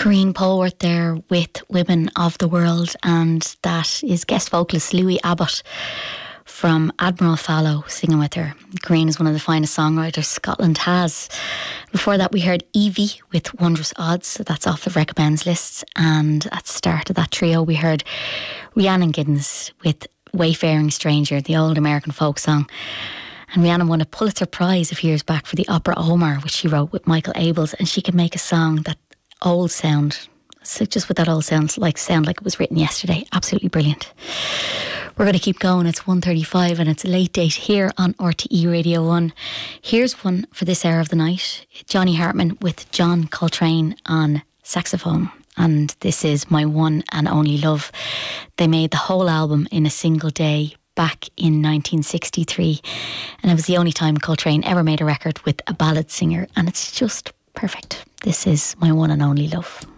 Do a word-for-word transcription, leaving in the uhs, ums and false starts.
Corinne Polworth there with Women of the World, and that is guest vocalist Louis Abbott from Admiral Fallow singing with her. Corinne is one of the finest songwriters Scotland has. Before that we heard Evie with Wondrous Odds, so that's off the recommends lists, and at the start of that trio we heard Rhiannon Giddens with Wayfaring Stranger, the old American folk song. And Rhiannon won a Pulitzer Prize a few years back for the opera Omar, which she wrote with Michael Abels, and she can make a song that old sound, so just with that old sound, like sound like it was written yesterday. Absolutely brilliant. We're going to keep going. It's one thirty-five and it's a late date here on R T E Radio one. Here's one for this hour of the night. Johnny Hartman with John Coltrane on saxophone. And this is My One and Only Love. They made the whole album in a single day back in nineteen sixty-three. And it was the only time Coltrane ever made a record with a ballad singer. And it's just perfect. This is My One and Only Love.